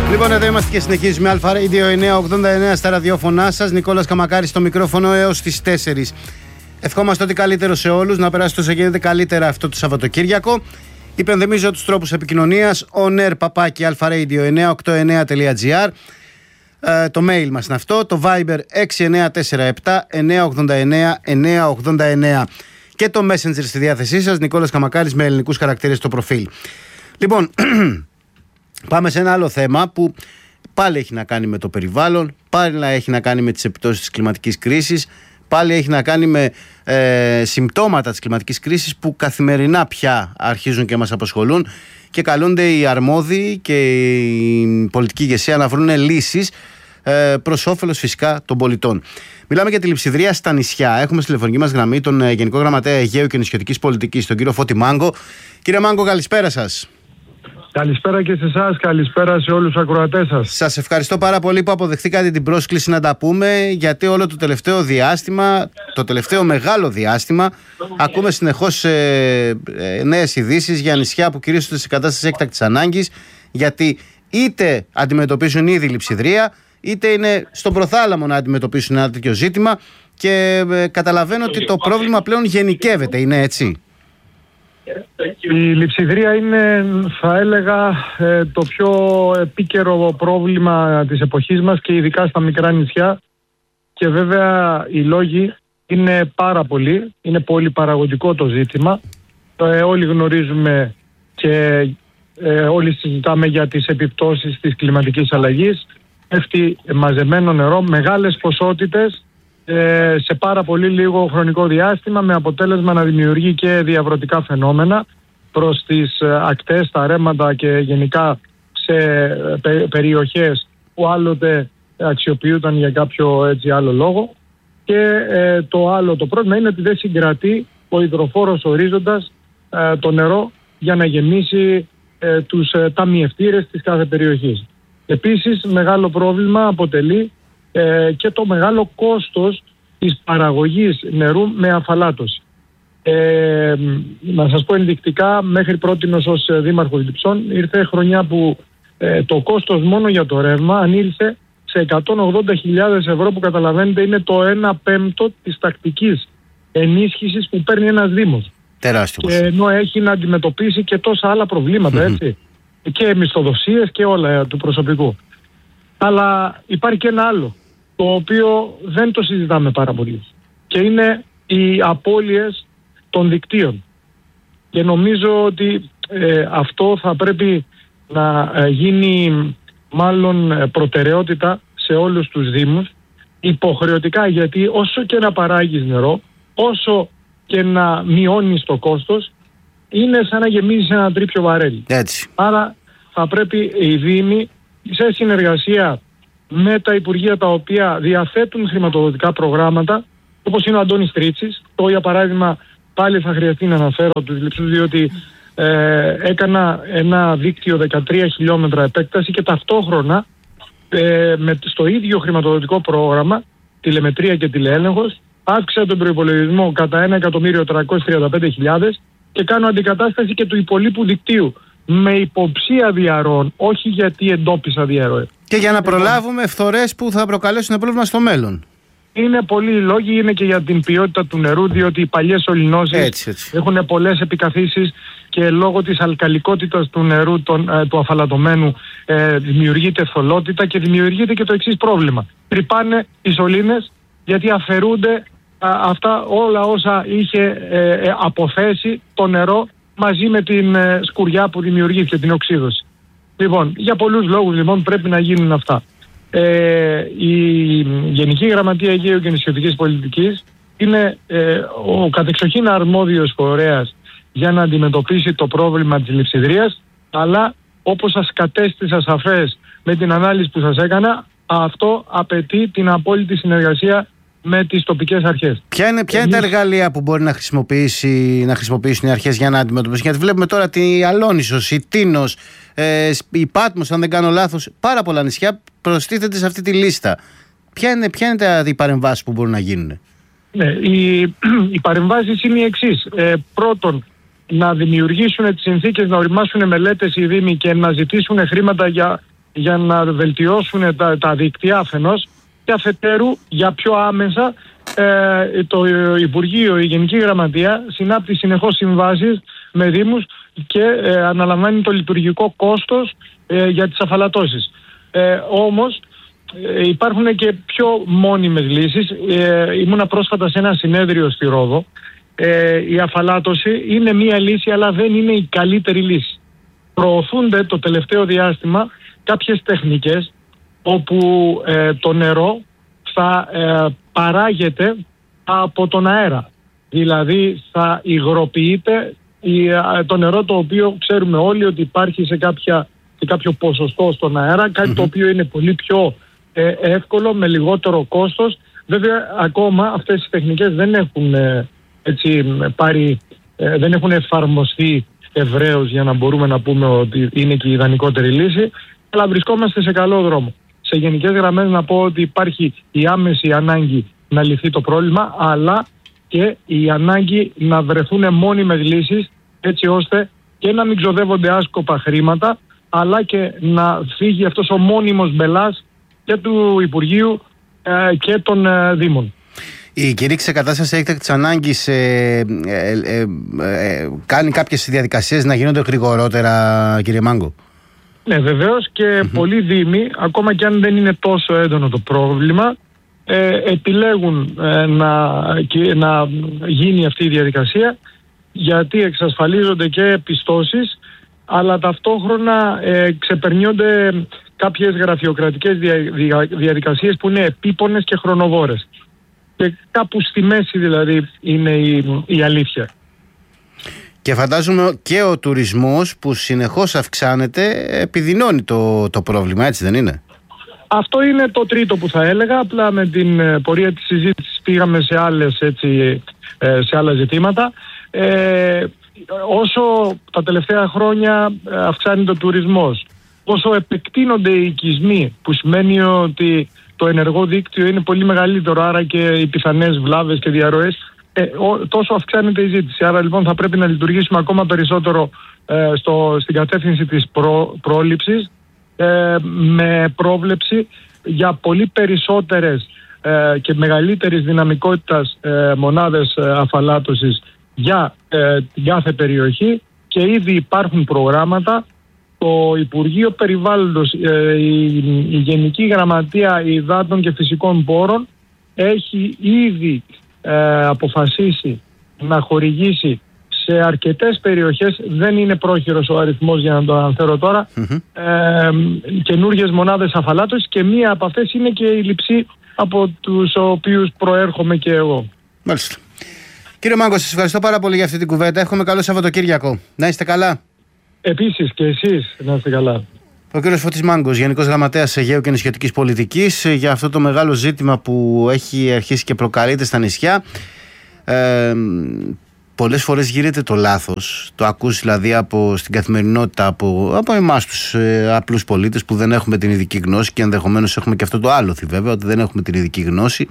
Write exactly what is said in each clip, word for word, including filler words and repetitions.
Λοιπόν, εδώ είμαστε και συνεχίζουμε. Αλφα Radio εννιακόσια ογδόντα εννέα στα ραδιόφωνά σας. Νικόλας Καμακάρης στο μικρόφωνο έως τις τέσσερις. Ευχόμαστε ότι καλύτερο σε όλους, να περάσετε όσο γίνεται καλύτερα αυτό το Σαββατοκύριακο. Υπενθυμίζω τους τρόπους επικοινωνίας: on air παπάκι alfaradio εννιακόσια ογδόντα εννέα τελεία gr. Ε, το mail μας είναι αυτό. Το Viber έξι εννιά τέσσερα επτά εννιακόσια ογδόντα εννέα εννιακόσια ογδόντα εννέα. Και το Messenger στη διάθεσή σας, Νικόλας Καμακάρης με ελληνικούς χαρακτήρες στο προφίλ. Λοιπόν, πάμε σε ένα άλλο θέμα που πάλι έχει να κάνει με το περιβάλλον, πάλι έχει να κάνει με τις επιπτώσεις της κλιματικής κρίσης, πάλι έχει να κάνει με ε, συμπτώματα της κλιματικής κρίσης που καθημερινά πια αρχίζουν και μας απασχολούν και καλούνται οι αρμόδιοι και η πολιτική ηγεσία να βρουν λύσεις ε, προς όφελος φυσικά των πολιτών. Μιλάμε για τη λειψιδρία στα νησιά. Έχουμε στη τηλεφωνική μας γραμμή τον ε, Γενικό Γραμματέα Αιγαίου και Νησιωτικής Πολιτικής, τον κύριο Φώτη Μάγκο. Κύριε Μάγκο, καλησπέρα σας. Καλησπέρα και σε εσάς, καλησπέρα σε όλους τους ακροατές σας. Σας ευχαριστώ πάρα πολύ που αποδεχθήκατε την πρόσκληση να τα πούμε, γιατί όλο το τελευταίο διάστημα, το τελευταίο μεγάλο διάστημα, ακούμε συνεχώς ε, ε, νέες ειδήσεις για νησιά που κηρύσσονται σε κατάσταση έκτακτης ανάγκης, γιατί είτε αντιμετωπίζουν ήδη λειψιδρία, είτε είναι στον προθάλαμο να αντιμετωπίσουν ένα τέτοιο ζήτημα και ε, καταλαβαίνω ότι το πρόβλημα πλέον γενικεύεται, είναι έτσι? Η λειψιδρία είναι, θα έλεγα, το πιο επίκαιρο πρόβλημα της εποχής μας και ειδικά στα μικρά νησιά, και βέβαια οι λόγοι είναι πάρα πολλοί, είναι πολύ παραγωγικό το ζήτημα. Ε, όλοι γνωρίζουμε και ε, όλοι συζητάμε για τις επιπτώσεις της κλιματικής αλλαγής. Πέφτει μαζεμένο νερό, μεγάλες ποσότητες σε πάρα πολύ λίγο χρονικό διάστημα, με αποτέλεσμα να δημιουργεί και διαβρωτικά φαινόμενα προς τις ακτές, τα ρέματα και γενικά σε περιοχές που άλλοτε αξιοποιούνταν για κάποιο έτσι άλλο λόγο. Και ε, το άλλο το πρόβλημα είναι ότι δεν συγκρατεί ο υδροφόρος ορίζοντας ε, το νερό για να γεμίσει ε, τους ε, ταμιευτήρες της κάθε περιοχής. Επίσης, μεγάλο πρόβλημα αποτελεί Ε, και το μεγάλο κόστος της παραγωγής νερού με αφαλάτωση. Ε, να σας πω ενδεικτικά, μέχρι πρότινος ως δήμαρχος Λειψών ήρθε χρονιά που ε, το κόστος μόνο για το ρεύμα ανήλθε σε εκατόν ογδόντα χιλιάδες ευρώ, που καταλαβαίνετε είναι το ένα πέμπτο της τακτικής ενίσχυσης που παίρνει ένας δήμος. Τεράστιο. Και ενώ έχει να αντιμετωπίσει και τόσα άλλα προβλήματα, mm-hmm. έτσι, και μισθοδοσίες και όλα του προσωπικού. Αλλά υπάρχει και ένα άλλο, το οποίο δεν το συζητάμε πάρα πολύ, και είναι οι απώλειες των δικτύων. Και νομίζω ότι ε, αυτό θα πρέπει να ε, γίνει μάλλον προτεραιότητα σε όλους τους δήμους, υποχρεωτικά, γιατί όσο και να παράγεις νερό, όσο και να μειώνεις το κόστος, είναι σαν να γεμίζεις ένα τρίπιο βαρέλι. Έτσι. Άρα θα πρέπει οι δήμοι, σε συνεργασία με τα υπουργεία τα οποία διαθέτουν χρηματοδοτικά προγράμματα, όπως είναι ο Αντώνης Τρίτσης, το για παράδειγμα πάλι θα χρειαστεί να αναφέρω τους Λειψούς, διότι ε, έκανα ένα δίκτυο δεκατρία χιλιόμετρα επέκταση και ταυτόχρονα ε, με, στο ίδιο χρηματοδοτικό πρόγραμμα, τηλεμετρία και τηλεέλεγχος, αύξησα τον προϋπολογισμό κατά ένα εκατομμύριο τριακόσιες τριάντα πέντε χιλιάδες και κάνω αντικατάσταση και του υπολείπου δικτύου με υποψία διαρροών, όχι γιατί εντόπισα διαρροές. Και για να προλάβουμε φθορές που θα προκαλέσουν πρόβλημα στο μέλλον. Είναι πολλοί οι λόγοι, είναι και για την ποιότητα του νερού, διότι οι παλιές σωληνώσεις έτσι, έτσι. έχουν πολλές επικαθίσεις και λόγω της αλκαλικότητας του νερού τον, ε, του αφαλατωμένου ε, δημιουργείται θολότητα και δημιουργείται και το εξής πρόβλημα. Τρυπάνε οι σωλήνες γιατί αφαιρούνται α, αυτά όλα όσα είχε ε, ε, αποθέσει το νερό μαζί με την ε, σκουριά που δημιουργήθηκε, την οξύδωση. Λοιπόν, για πολλούς λόγους λοιπόν πρέπει να γίνουν αυτά. Ε, η Γενική Γραμματεία Αιγαίου και Νησιωτικής Πολιτικής είναι ε, ο κατεξοχήν αρμόδιος φορέας για να αντιμετωπίσει το πρόβλημα της λειψιδρίας, αλλά όπως σας κατέστησα σαφές με την ανάλυση που σας έκανα, αυτό απαιτεί την απόλυτη συνεργασία με τις τοπικές αρχές. Ποια είναι, ποια είναι τα εργαλεία που μπορεί να, χρησιμοποιήσει, να χρησιμοποιήσουν οι αρχές για να αντιμετωπίσουν? Γιατί βλέπουμε τώρα τη Αλόνισσος, η Τίνος, ε, η Πάτμος, αν δεν κάνω λάθος, πάρα πολλά νησιά προστίθεται σε αυτή τη λίστα. Ποια είναι, ποια είναι τα, οι παρεμβάσεις που μπορούν να γίνουν? Ναι, οι, οι παρεμβάσεις είναι οι εξής. Ε, πρώτον, να δημιουργήσουν τις συνθήκες, να οριμάσουν μελέτες οι δήμοι και να ζητήσουν χρήματα για για να βελτιώσουν τα, τα δίκτυα αφενός και αφετέρου για πιο άμεσα ε, το Υπουργείο, η Γενική Γραμματεία συνάπτει συνεχώς συμβάσεις με δήμους και ε, αναλαμβάνει το λειτουργικό κόστος ε, για τις αφαλατώσεις. Ε, όμως ε, υπάρχουν και πιο μόνιμες λύσεις. Ε, ήμουνα πρόσφατα σε ένα συνέδριο στη Ρόδο. Ε, η αφαλάτωση είναι μία λύση, αλλά δεν είναι η καλύτερη λύση. Προωθούνται το τελευταίο διάστημα κάποιες τεχνικές όπου ε, το νερό θα ε, παράγεται από τον αέρα. Δηλαδή θα υγροποιείται η, το νερό, το οποίο ξέρουμε όλοι ότι υπάρχει σε, κάποια, σε κάποιο ποσοστό στον αέρα, κάτι mm-hmm. το οποίο είναι πολύ πιο ε, εύκολο, με λιγότερο κόστος. Βέβαια ακόμα αυτές οι τεχνικές δεν έχουν, ε, έτσι, πάρει, ε, δεν έχουν εφαρμοστεί ευρέως για να μπορούμε να πούμε ότι είναι και η ιδανικότερη λύση, αλλά βρισκόμαστε σε καλό δρόμο. Σε γενικές γραμμές να πω ότι υπάρχει η άμεση ανάγκη να λυθεί το πρόβλημα, αλλά και η ανάγκη να βρεθούν μόνιμες λύσεις, έτσι ώστε και να μην ξοδεύονται άσκοπα χρήματα, αλλά και να φύγει αυτός ο μόνιμος μπελάς και του Υπουργείου ε, και των ε, Δήμων. Η κηρύξη κατάσταση έκτακτης ανάγκης ε, ε, ε, ε, κάνει κάποιες διαδικασίες να γίνονται γρηγορότερα, κύριε Μάγκο? Ναι, βεβαίως, και mm-hmm. πολλοί δήμοι, ακόμα και αν δεν είναι τόσο έντονο το πρόβλημα, ε, επιλέγουν ε, να, και, να γίνει αυτή η διαδικασία, γιατί εξασφαλίζονται και πιστώσεις, αλλά ταυτόχρονα ε, ξεπερνιόνται κάποιες γραφειοκρατικές δια, δια, διαδικασίες που είναι επίπονες και χρονοβόρες. Και κάπου στη μέση δηλαδή είναι η, η αλήθεια. Και φαντάζομαι και ο τουρισμός που συνεχώς αυξάνεται επιδεινώνει το, το πρόβλημα, έτσι δεν είναι? Αυτό είναι το τρίτο που θα έλεγα. Απλά με την πορεία της συζήτησης πήγαμε σε, άλλες, έτσι, σε άλλα ζητήματα. Ε, όσο τα τελευταία χρόνια αυξάνεται ο τουρισμός, όσο επεκτείνονται οι οικισμοί, που σημαίνει ότι το ενεργό δίκτυο είναι πολύ μεγαλύτερο, άρα και οι πιθανές βλάβες και διαρροές, ε, ό, τόσο αυξάνεται η ζήτηση. Άρα λοιπόν θα πρέπει να λειτουργήσουμε ακόμα περισσότερο ε, στο, στην κατεύθυνση της προ, πρόληψης, ε, με πρόβλεψη για πολύ περισσότερες ε, και μεγαλύτερης δυναμικότητας ε, μονάδες ε, αφαλάτωσης για ε, την κάθε περιοχή, και ήδη υπάρχουν προγράμματα. Το Υπουργείο Περιβάλλοντος, ε, η, η Γενική Γραμματεία Υδάτων και Φυσικών Πόρων έχει ήδη ε, αποφασίσει να χορηγήσει σε αρκετές περιοχές, δεν είναι πρόχειρος ο αριθμός για να το αναφέρω τώρα, mm-hmm. ε, καινούργιες μονάδες αφαλάτωσης, και μία από αυτές είναι και η Λειψή, από τους οποίους προέρχομαι και εγώ. Μάλιστα. Κύριε Μάγκο, σας ευχαριστώ πάρα πολύ για αυτή την κουβέντα. Εύχομαι καλό Σαββατοκύριακο. Να είστε καλά. Επίσης και εσείς να είστε καλά. Ο κύριος Φώτης Μάγκος, Γενικός Γραμματέας Αιγαίου και Νησιωτικής Πολιτικής, για αυτό το μεγάλο ζήτημα που έχει αρχίσει και προκαλείται στα νησιά. Ε, πολλές φορές γίνεται το λάθος, το ακούς δηλαδή από, στην καθημερινότητα από, από εμάς τους ε, απλούς πολίτες που δεν έχουμε την ειδική γνώση, και ενδεχομένως έχουμε και αυτό το άλοθη βέβαια, ότι δεν έχουμε την ειδική γνώση.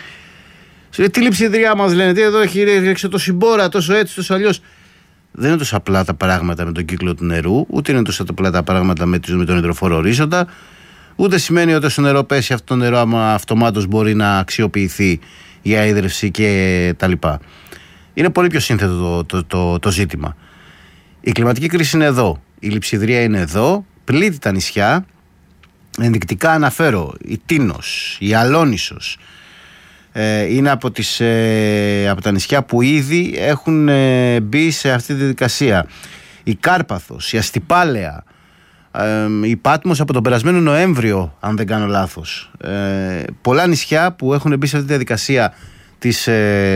Τι λειψιδριά μας λένε, τι εδώ έχει ρίξει το συμπόρα, τόσο έτσι, τόσο αλλιώς. Δεν είναι τόσο απλά τα πράγματα με τον κύκλο του νερού, ούτε είναι τόσο απλά τα πράγματα με τον υδροφόρο ορίζοντα, ούτε σημαίνει ότι όσο νερό πέσει, αυτό το νερό αυτομάτως μπορεί να αξιοποιηθεί για ίδρυυση και τα λοιπά. Είναι πολύ πιο σύνθετο το, το, το, το ζήτημα. Η κλιματική κρίση είναι εδώ, η λειψιδρία είναι εδώ, πλήττει τα νησιά. Ενδεικτικά αναφέρω η Τίνος, η Αλόνισσος, είναι από, τις, από τα νησιά που ήδη έχουν μπει σε αυτή τη διαδικασία. Η Κάρπαθος, η Αστυπάλαια, η Πάτμος από τον περασμένο Νοέμβριο, αν δεν κάνω λάθος. Πολλά νησιά που έχουν μπει σε αυτή τη διαδικασία της,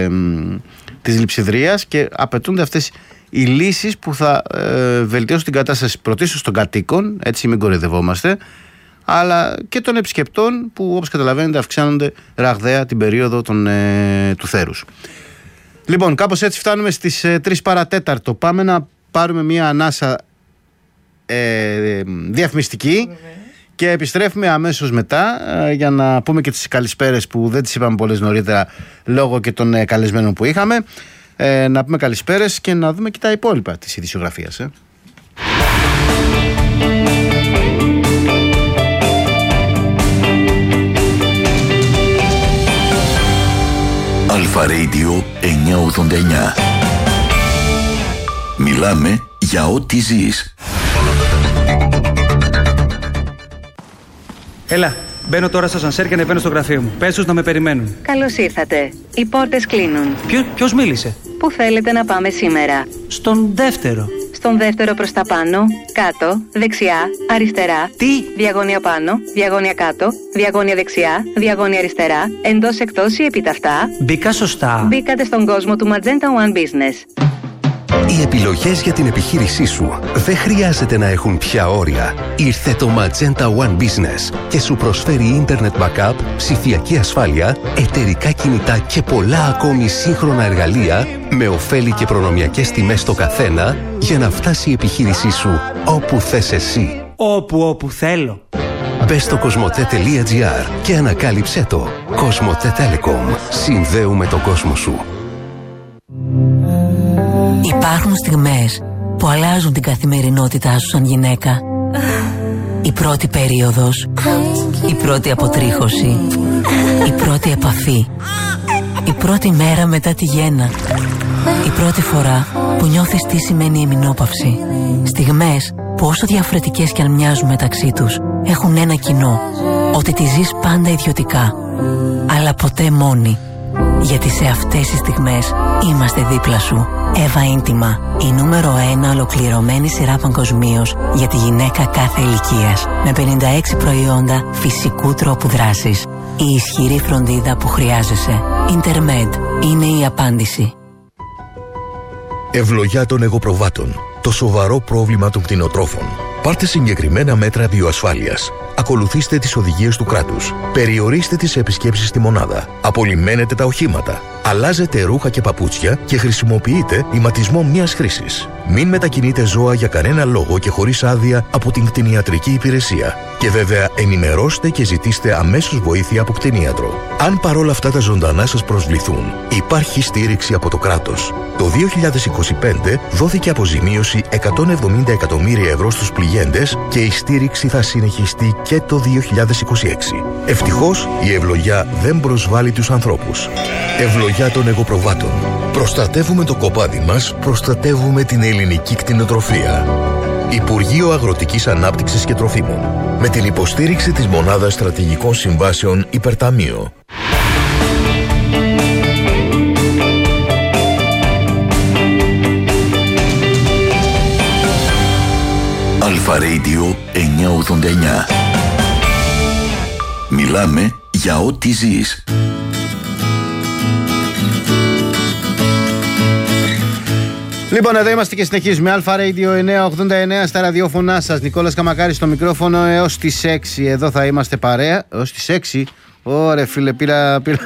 της λειψιδρίας, και απαιτούνται αυτές οι λύσεις που θα βελτιώσουν την κατάσταση πρωτίστως των κατοίκων, έτσι μην κοροϊδευόμαστε, αλλά και των επισκεπτών που, όπως καταλαβαίνετε, αυξάνονται ραγδαία την περίοδο των, ε, του θέρους. Λοιπόν, κάπως έτσι φτάνουμε στις ε, τρεις παρατέταρτο. Πάμε να πάρουμε μια ανάσα ε, διαφημιστική και επιστρέφουμε αμέσως μετά ε, για να πούμε και τις καλησπέρες που δεν τις είπαμε πολλές νωρίτερα λόγω και των ε, καλεσμένων που είχαμε. Ε, να πούμε καλησπέρες και να δούμε και τα υπόλοιπα της ειδησιογραφίας. Ε. Αλφα-Radio εννιακόσια ογδόντα εννιά. Μιλάμε για ό,τι ζεις. Έλα, μπαίνω τώρα στο σανσέρ και ανεβαίνω στο γραφείο μου. Πες τους να με περιμένουν. Καλώς ήρθατε. Οι πόρτες κλείνουν. Ποιο, ποιος μίλησε? Πού θέλετε να πάμε σήμερα? Στον δεύτερο. Στον δεύτερο προς τα πάνω, κάτω, δεξιά, αριστερά. Τι? Διαγώνια πάνω, διαγώνια κάτω, διαγώνια δεξιά, διαγώνια αριστερά, εντός εκτός ή επιταυτά. Μπήκα σωστά. Μπήκατε στον κόσμο του Magenta One Business. Οι επιλογές για την επιχείρησή σου δεν χρειάζεται να έχουν πια όρια. Ήρθε το Magenta One Business και σου προσφέρει Internet Backup, ψηφιακή ασφάλεια, εταιρικά κινητά και πολλά ακόμη σύγχρονα εργαλεία με ωφέλη και προνομιακές τιμές στο καθένα για να φτάσει η επιχείρησή σου όπου θες εσύ. Όπου όπου θέλω. Μπες στο κοσμοτέ τελεία τζι άρ και ανακάλυψέ το. Κοσμοτέ Telecom. Συνδέουμε τον κόσμο σου. Υπάρχουν στιγμές που αλλάζουν την καθημερινότητά σου σαν γυναίκα. Η πρώτη περίοδος, η πρώτη αποτρίχωση, η πρώτη επαφή, η πρώτη μέρα μετά τη γέννα, η πρώτη φορά που νιώθεις τι σημαίνει ημινόπαυση. Στιγμές που όσο διαφορετικές κι αν μοιάζουν μεταξύ τους, έχουν ένα κοινό, ότι τη ζεις πάντα ιδιωτικά, αλλά ποτέ μόνη. Γιατί σε αυτές τις στιγμές είμαστε δίπλα σου. Εύα Ίντιμα, η νούμερο ένα ολοκληρωμένη σειρά παγκοσμίως για τη γυναίκα κάθε ηλικίας. Με πενήντα έξι προϊόντα φυσικού τρόπου δράσης. Η ισχυρή φροντίδα που χρειάζεσαι. Intermed είναι η απάντηση. Ευλογιά των εγωπροβάτων. Το σοβαρό πρόβλημα των κτηνοτρόφων. Πάρτε συγκεκριμένα μέτρα βιοασφάλειας. Ακολουθήστε τις οδηγίες του κράτους. Περιορίστε τις επισκέψεις στη μονάδα. Απολυμμένετε τα οχήματα. Αλλάζετε ρούχα και παπούτσια και χρησιμοποιείτε ηματισμό μιας χρήσης. Μην μετακινείτε ζώα για κανένα λόγο και χωρίς άδεια από την κτηνιατρική υπηρεσία. Και βέβαια ενημερώστε και ζητήστε αμέσως βοήθεια από κτηνίατρο. Αν παρόλα αυτά τα ζωντανά σας προσβληθούν, υπάρχει στήριξη από το κράτος. Το δύο χιλιάδες είκοσι πέντε δόθηκε αποζημίωση εκατόν εβδομήντα εκατομμύρια ευρώ στους πληγέντες και η στήριξη θα συνεχιστεί και το δύο χιλιάδες είκοσι έξι. Ευτυχώς η ευλογιά δεν προσβάλλει τους ανθρώπους. Ευλογιά των εγωπροβάτων. Προστατεύουμε το κοπάδι μας, προστατεύουμε την ελληνική κτηνοτροφία. Υπουργείο Αγροτικής Ανάπτυξης και Τροφίμων. Με την υποστήριξη της Μονάδας Στρατηγικών Συμβάσεων Υπερταμείο. Αλφα-Radio εννιακόσια ογδόντα εννιά. Μιλάμε για ό,τι ζεις. Λοιπόν, εδώ είμαστε και συνεχίζουμε. Αλφα-Radio εννιακόσια ογδόντα εννιά στα ραδιόφωνά σας. Νικόλας Καμακάρης στο μικρόφωνο έως τις έξι. Εδώ θα είμαστε παρέα. Έως τις έξι. Ωραία, φίλε, πήρα. πήρα...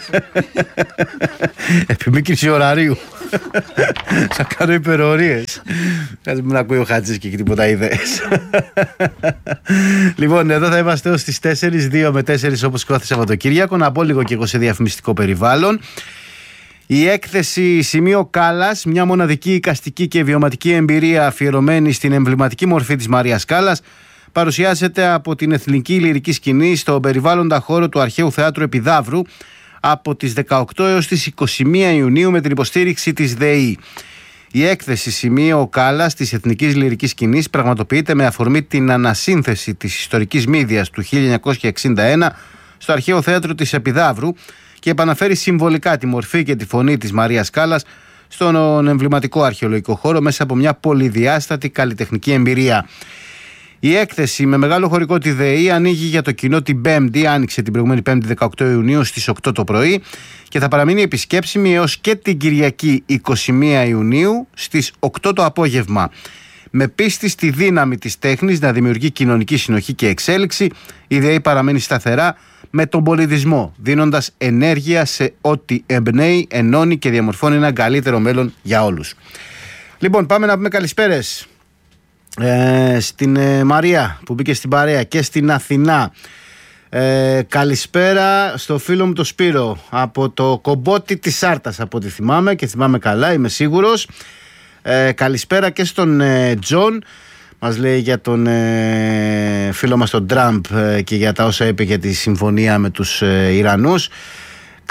Επιμήκυνση ωραρίου. Θα κάνω υπερορίες. Κάτσε μην ακούει ο Χατζής και τίποτα ιδέες. Λοιπόν, εδώ θα είμαστε ως τις τέσσερις, δύο με τέσσερις όπως κάθε Σαββατοκύριακο. Να πω λίγο και εγώ σε διαφημιστικό περιβάλλον. Η έκθεση Σημείο Κάλλας, μια μοναδική εικαστική και βιωματική εμπειρία αφιερωμένη στην εμβληματική μορφή της Μαρίας Κάλλας, παρουσιάζεται από την Εθνική Λυρική Σκηνή στο περιβάλλοντα χώρο του Αρχαίου Θεάτρου Επιδαύρου από τις δεκαοκτώ έως τις είκοσι μία Ιουνίου με την υποστήριξη της ΔΕΗ. Η έκθεση Σημείο Κάλλας της Εθνικής Λυρικής Σκηνής πραγματοποιείται με αφορμή την ανασύνθεση της ιστορικής μύδιας του χίλια εννιακόσια εξήντα ένα στο Αρχαίο Θέατρο της Επιδαύρου και επαναφέρει συμβολικά τη μορφή και τη φωνή της Μαρίας Κάλλας στον εμβληματικό αρχαιολογικό χώρο μέσα από μια πολυδιάστατη καλλιτεχνική εμπειρία. Η έκθεση με μεγάλο χωρικό τη ΔΕΗ ανοίγει για το κοινό την Πέμπτη, άνοιξε την προηγούμενη Πέμπτη δεκαοκτώ Ιουνίου στις οκτώ το πρωί και θα παραμείνει επισκέψιμη έως και την Κυριακή είκοσι μία Ιουνίου στις οκτώ το απόγευμα. Με πίστη στη δύναμη της τέχνης να δημιουργεί κοινωνική συνοχή και εξέλιξη, η ΔΕΗ παραμένει σταθερά με τον πολιτισμό, δίνοντας ενέργεια σε ό,τι εμπνέει, ενώνει και διαμορφώνει ένα καλύτερο μέλλον για όλους. Λοιπόν, πάμε να πούμε καλησπέρες ε, στην ε, Μαρία που μπήκε στην παρέα και στην Αθηνά. Ε, καλησπέρα στο φίλο μου το Σπύρο από το Κομπότη της Άρτας, από ό,τι θυμάμαι και θυμάμαι καλά, είμαι σίγουρος. Ε, καλησπέρα και στον ε, Τζον. Μας λέει για τον ε, φίλο μας τον Τραμπ ε, και για τα όσα είπε για τη συμφωνία με τους ε, Ιρανούς.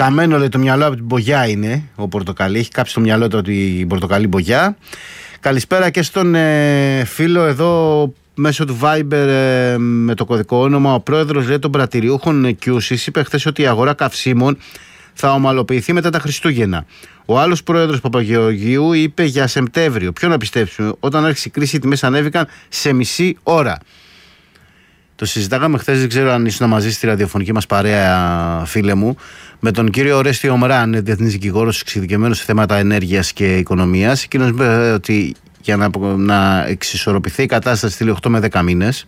καμένο, λέει, το μυαλό από την μπογιά είναι ο Πορτοκαλί. Έχει κάψει το μυαλό του την Πορτοκαλί μπογιά. Καλησπέρα και στον ε, φίλο εδώ μέσω του Viber ε, με το κωδικό όνομα. Ο πρόεδρος, λέει, των πρατηριούχων Κιούσης είπε χθες ότι η αγορά καυσίμων θα ομαλοποιηθεί μετά τα Χριστούγεννα. Ο άλλος πρόεδρος Παπαγεωργίου είπε για Σεπτέμβριο. Ποιο να πιστέψουμε, όταν άρχισε η κρίση οι τιμές ανέβηκαν σε μισή ώρα. Το συζητάγαμε χθες, δεν ξέρω αν ήσουν μαζί στη ραδιοφωνική μας παρέα, φίλε μου, με τον κύριο Ορέστη Ομράν, διεθνής δικηγόρος εξειδικευμένος σε θέματα ενέργειας και οικονομίας. Εκείνος είπε ότι για να, να εξισορροπηθεί η κατάσταση θέλει οκτώ με δέκα μήνες.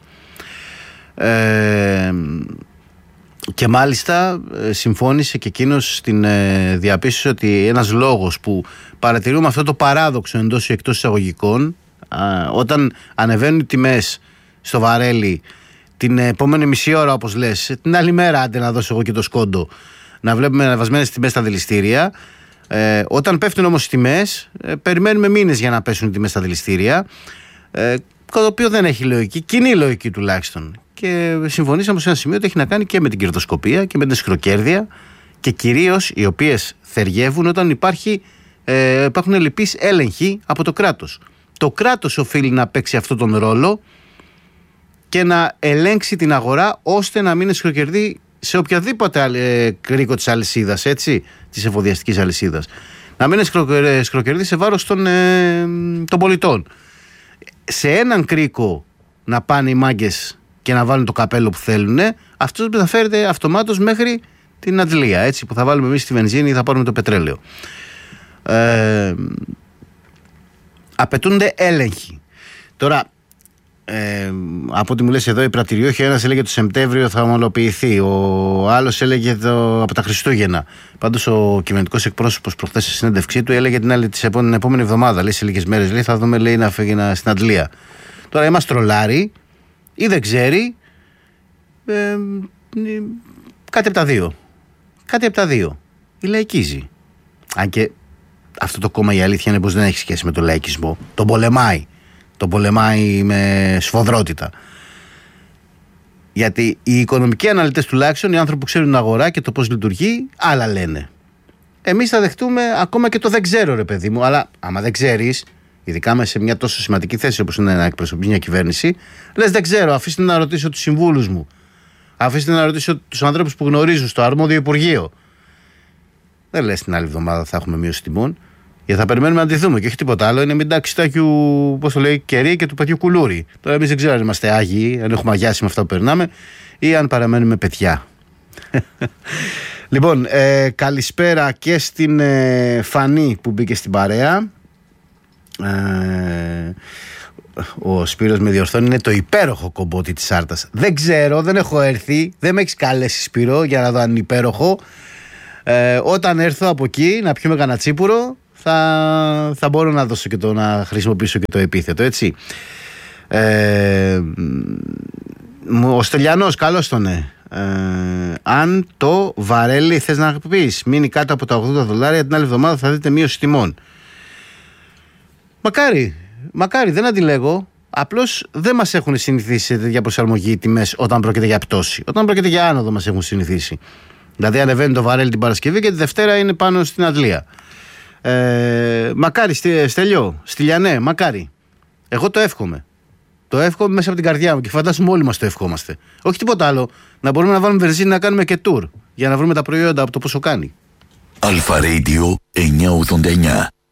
Ε, και μάλιστα συμφώνησε και εκείνος στην ε, διαπίστωση ότι ένας λόγος που παρατηρούμε αυτό το παράδοξο εντός ή εκτός εισαγωγικών, α, όταν ανεβαίνουν οι τιμές στο βαρέλι την επόμενη μισή ώρα, όπως λες, την άλλη μέρα, άντε να δώσω εγώ και το σκόντο, να βλέπουμε ανεβασμένες τιμές στα δηληστήρια. Ε, όταν πέφτουν όμως οι τιμές, ε, περιμένουμε μήνες για να πέσουν οι τιμές στα δηληστήρια, ε, το οποίο δεν έχει λογική, κοινή λογική τουλάχιστον. Και συμφωνήσαμε σε ένα σημείο ότι έχει να κάνει και με την κερδοσκοπία και με την σχροκέρδεια, και κυρίως οι οποίες θεριεύουν όταν υπάρχει, ε, υπάρχουν ελλειπείς έλεγχοι από το κράτος. Το κράτος οφείλει να παίξει αυτόν τον ρόλο και να ελέγξει την αγορά ώστε να μην σχροκερδεί σε οποιαδήποτε ε, κρίκο της αλυσίδας, έτσι, της εφοδιαστικής αλυσίδας. Να μην σχροκερδεί σε βάρος των, ε, των πολιτών. Σε έναν κρίκο να πάνε οι μάγκες και να βάλουν το καπέλο που θέλουν, αυτός θα φέρεται αυτομάτως μέχρι την αντλία, έτσι, που θα βάλουμε εμείς τη βενζίνη ή θα πάρουμε το πετρέλαιο. Ε, απαιτούνται έλεγχοι. Τώρα, Ε, από ό,τι μου λες εδώ, η πρατηριούχοι, ένας έλεγε το Σεπτέμβριο θα ομαλοποιηθεί, ο άλλος έλεγε το, από τα Χριστούγεννα. Πάντως ο κυβερνητικός εκπρόσωπος προχθές σε συνέντευξή του έλεγε την, άλλη, την επόμενη, επόμενη εβδομάδα, λέει, σε λίγες μέρες, λέει, θα δούμε, λέει, να φύγει να, στην αντλία. Τώρα είμαστε τρολάρι ή δεν ξέρει, ε, ε, κάτι από τα δύο. Κάτι από τα δύο. Η λαϊκίζει. Αν και αυτό το κόμμα, η αλήθεια είναι πως δεν έχει σχέση με τον λαϊκισμό. Τον πολεμάει. Τον πολεμάει με σφοδρότητα. Γιατί οι οικονομικοί αναλυτές τουλάχιστον, οι άνθρωποι που ξέρουν την αγορά και το πώς λειτουργεί, άλλα λένε. Εμείς θα δεχτούμε ακόμα και το δεν ξέρω, ρε παιδί μου, αλλά άμα δεν ξέρεις, ειδικά μέσα σε μια τόσο σημαντική θέση όπως είναι να εκπροσωπείς μια κυβέρνηση, λες δεν ξέρω, αφήστε να ρωτήσω τους συμβούλους μου. Αφήστε να ρωτήσω τους ανθρώπους που γνωρίζουν στο αρμόδιο Υπουργείο. Δεν λες την άλλη εβδομάδα θα έχουμε μείωση τιμών. Γιατί θα περιμένουμε να αντιθούμε και όχι τίποτα άλλο. Είναι μην τάξει του Άγιου, πώς το λέει, κερί και του πατιού κουλούρι. Τώρα εμείς δεν ξέρω αν είμαστε άγιοι, αν έχουμε αγιάσει με αυτά που περνάμε ή αν παραμένουμε παιδιά. Λοιπόν, ε, καλησπέρα και στην ε, Φανή που μπήκε στην παρέα. Ε, ο Σπύρος με διορθώνει, είναι το υπέροχο κομπότι της Άρτας. Δεν ξέρω, δεν έχω έρθει, δεν με έχεις καλέσει, Σπύρο, για να δω αν είναι υπέροχο. Ε, όταν έρθω από εκεί να πιούμε κανένα τσίπουρο, θα, θα μπορώ να δώσω και το, να χρησιμοποιήσω και το επίθετο, έτσι. Ε, ο Στελιανός, καλώς τον ναι. Ε, αν το βαρέλι, θες να πεις, μείνει κάτω από τα ογδόντα δολάρια, την άλλη εβδομάδα θα δείτε μείωση τιμών. Μακάρι, μακάρι, δεν αντιλέγω. Απλώς δεν μας έχουν συνηθίσει σε τέτοια προσαρμογή οι τιμές όταν πρόκειται για πτώση. Όταν πρόκειται για άνοδο μας έχουν συνηθίσει. Δηλαδή ανεβαίνει το βαρέλι την Παρασκευή και τη Δευτέρα είναι πάνω στην αντλία. Ε, μακάρι, Στέλιο, Στυλιανέ, μακάρι. Εγώ το εύχομαι. Το εύχομαι μέσα από την καρδιά μου και φαντάσουμε όλοι μας το ευχόμαστε. Όχι τίποτα άλλο. Να μπορούμε να βάλουμε βενζίνη, να κάνουμε και tour για να βρούμε τα προϊόντα από το πόσο κάνει. Αλφα Radio εννιακόσια ογδόντα εννιά.